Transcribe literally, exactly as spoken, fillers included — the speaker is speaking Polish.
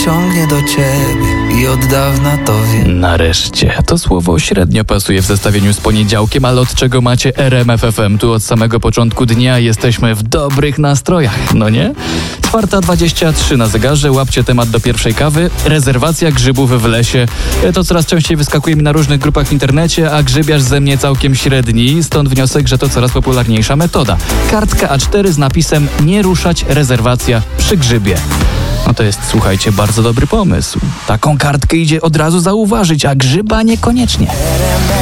ciągnie do ciebie i od dawna to wiem. Nareszcie. To słowo średnio pasuje w zestawieniu z poniedziałkiem, ale od czego macie R M F F M? Tu od samego początku dnia jesteśmy w dobrych nastrojach, no nie? czwarta dwadzieścia trzy na zegarze, łapcie temat do pierwszej kawy. Rezerwacja grzybów w lesie. To coraz częściej wyskakuje mi na różnych grupach w internecie, a grzybiarz ze mnie całkiem średni, stąd wniosek, że to coraz popularniejsza metoda. Kartka A cztery z napisem nie ruszać, rezerwacja przy grzybie. No to jest, słuchajcie, bardzo dobry pomysł. Taką kartkę idzie od razu zauważyć, a grzyba niekoniecznie.